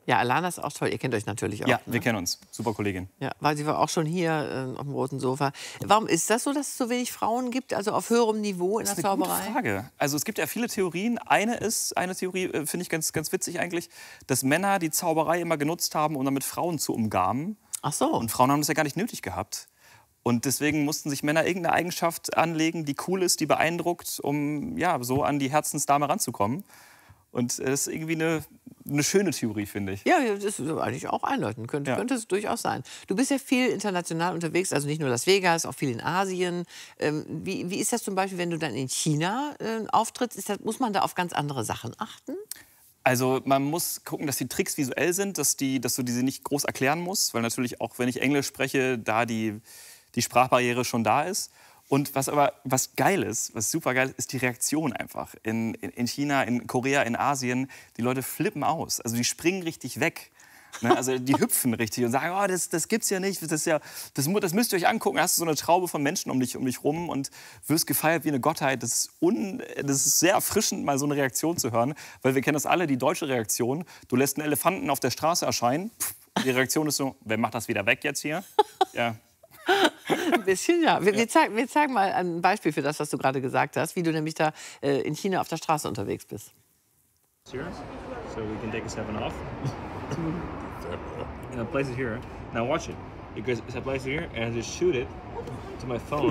Ja, Alana ist auch toll. Ihr kennt euch natürlich auch. Ja, ne? wir kennen uns. Super Kollegin. Ja, weil sie war auch schon hier auf dem roten Sofa. Warum ist das so, dass es so wenig Frauen gibt, also auf höherem Niveau in der Zauberei? Das ist eine gute Frage. Also es gibt ja viele Theorien. Eine Theorie finde ich ganz witzig eigentlich, dass Männer die Zauberei immer genutzt haben, um damit Frauen zu umgarnen. Ach so. Und Frauen haben das ja gar nicht nötig gehabt. Und deswegen mussten sich Männer irgendeine Eigenschaft anlegen, die cool ist, die beeindruckt, um ja, so an die Herzensdame ranzukommen. Und das ist irgendwie eine schöne Theorie, finde ich. Ja, das ist eigentlich auch einleuchtend. Könnte es durchaus sein. Du bist ja viel international unterwegs, also nicht nur Las Vegas, auch viel in Asien. Wie ist das zum Beispiel, wenn du dann in China auftrittst? Muss man da auf ganz andere Sachen achten? Also man muss gucken, dass die Tricks visuell sind, dass du diese nicht groß erklären musst. Weil natürlich auch, wenn ich Englisch spreche, da die Sprachbarriere schon da ist. Und was geil ist, was super geil ist, ist die Reaktion einfach. In China, in Korea, in Asien, die Leute flippen aus. Also die springen richtig weg. Ne? Also die hüpfen richtig und sagen, oh, das gibt's ja nicht, das müsst ihr euch angucken. Da hast du so eine Traube von Menschen um dich rum und wirst gefeiert wie eine Gottheit. Das ist sehr erfrischend, mal so eine Reaktion zu hören. Weil wir kennen das alle, die deutsche Reaktion. Du lässt einen Elefanten auf der Straße erscheinen. Die Reaktion ist so, wer macht das wieder weg jetzt hier? Ja. Ein bisschen, ja. Wir zeigen mal ein Beispiel für das, was du gerade gesagt hast, wie du nämlich da in China auf der Straße unterwegs bist. So we can take a 7 off. And I place it here. Now watch it. Because I place it here and I just shoot it to my phone.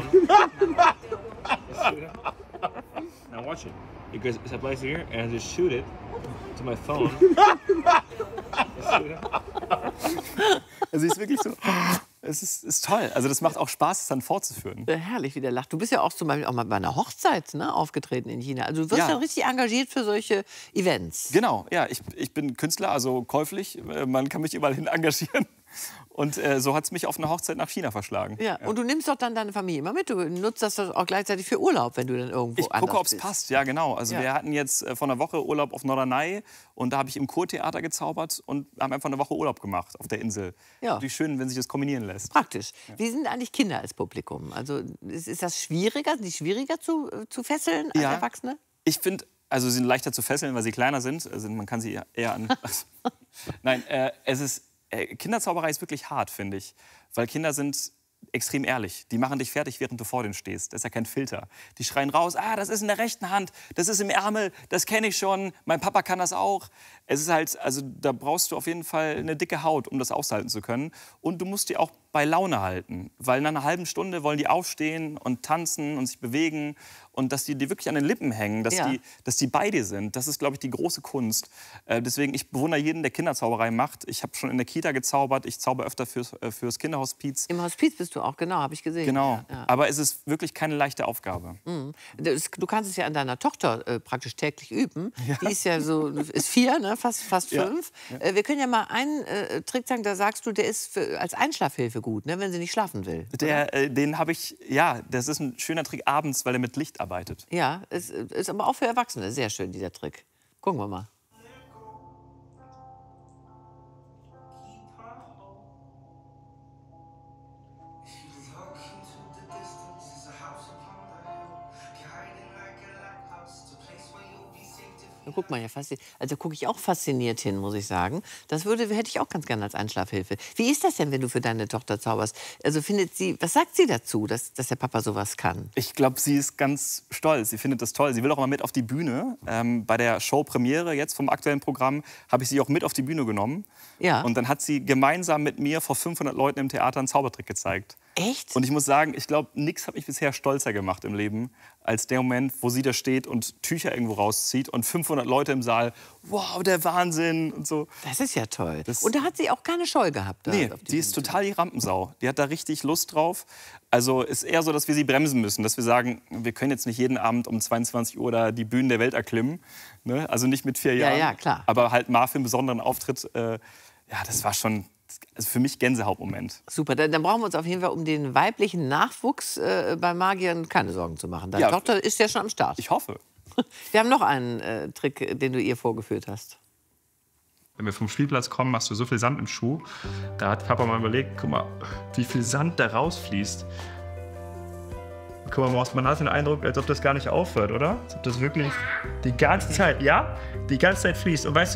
Now watch it. Because I place it here and I just shoot it to my phone. Also sie ist wirklich so. Es ist toll. Also das macht auch Spaß, es dann fortzuführen. Herrlich, wie der lacht. Du bist ja auch zum Beispiel auch mal bei einer Hochzeit aufgetreten in China. Also du wirst ja richtig engagiert für solche Events. Genau, ja. Ich bin Künstler, also käuflich. Man kann mich überall hin engagieren. Und so hat es mich auf eine Hochzeit nach China verschlagen. Ja. Und du nimmst doch dann deine Familie immer mit. Du nutzt das auch gleichzeitig für Urlaub, wenn du dann irgendwo anders bist. Ich gucke, ob es passt. Ja, genau. Also wir hatten jetzt vor einer Woche Urlaub auf Norderney. Und da habe ich im Kurtheater gezaubert und haben einfach eine Woche Urlaub gemacht auf der Insel. Ja. Natürlich schön, wenn sich das kombinieren lässt. Praktisch. Ja. Wie sind eigentlich Kinder als Publikum? Also ist das schwieriger? Sind die schwieriger zu fesseln als Erwachsene? Ich finde, also sie sind leichter zu fesseln, weil sie kleiner sind. Also man kann sie eher an... Nein, Kinderzauberei ist wirklich hart, finde ich. Weil Kinder sind extrem ehrlich. Die machen dich fertig, während du vor denen stehst. Das ist ja kein Filter. Die schreien raus, das ist in der rechten Hand, das ist im Ärmel, das kenne ich schon, mein Papa kann das auch. Es ist halt, also da brauchst du auf jeden Fall eine dicke Haut, um das aushalten zu können. Und du musst die auch bei Laune halten. Weil nach einer halben Stunde wollen die aufstehen und tanzen und sich bewegen. Und dass die wirklich an den Lippen hängen, dass die bei dir sind. Das ist, glaube ich, die große Kunst. Deswegen, ich bewundere jeden, der Kinderzauberei macht. Ich habe schon in der Kita gezaubert. Ich zauber öfter fürs Kinderhospiz. Im Hospiz bist du auch, genau, habe ich gesehen. Genau, aber es ist wirklich keine leichte Aufgabe. Mhm. Du kannst es ja an deiner Tochter praktisch täglich üben. Ja. Die ist ja so, ist 4, ne? fast 5. Ja. Wir können ja mal einen Trick sagen, da sagst du, der ist als Einschlafhilfe gut, ne? Wenn sie nicht schlafen will. Den habe ich, das ist ein schöner Trick abends, weil er mit Licht arbeitet. Ja, es ist aber auch für Erwachsene sehr schön, dieser Trick. Gucken wir mal. Da guckt man ja also gucke ich auch fasziniert hin, muss ich sagen. Das hätte ich auch ganz gerne als Einschlafhilfe. Wie ist das denn, wenn du für deine Tochter zauberst? Also was sagt sie dazu, dass der Papa sowas kann? Ich glaube, sie ist ganz stolz. Sie findet das toll. Sie will auch mal mit auf die Bühne. Bei der Showpremiere jetzt vom aktuellen Programm habe ich sie auch mit auf die Bühne genommen. Ja. Und dann hat sie gemeinsam mit mir vor 500 Leuten im Theater einen Zaubertrick gezeigt. Echt? Und ich muss sagen, ich glaube, nichts hat mich bisher stolzer gemacht im Leben, als der Moment, wo sie da steht und Tücher irgendwo rauszieht und 500 Leute im Saal, wow, der Wahnsinn und so. Das ist ja toll. Und da hat sie auch keine Scheu gehabt? Nee, die ist total die Rampensau. Die hat da richtig Lust drauf. Also ist eher so, dass wir sie bremsen müssen, dass wir sagen, wir können jetzt nicht jeden Abend um 22 Uhr da die Bühnen der Welt erklimmen. Ne? Also nicht mit 4 Jahren. Ja, klar. Aber halt mal für einen besonderen Auftritt, das war schon... Also für mich Gänsehautmoment. Super, dann brauchen wir uns auf jeden Fall um den weiblichen Nachwuchs bei Magiern keine Sorgen zu machen. Deine Tochter ist ja schon am Start. Ich hoffe. Wir haben noch einen Trick, den du ihr vorgeführt hast. Wenn wir vom Spielplatz kommen, machst du so viel Sand im Schuh. Da hat Papa mal überlegt, guck mal, wie viel Sand da rausfließt. Guck mal, man hat den Eindruck, als ob das gar nicht aufhört, oder? Als ob das wirklich die ganze Zeit, die ganze Zeit fließt. Und weißt du,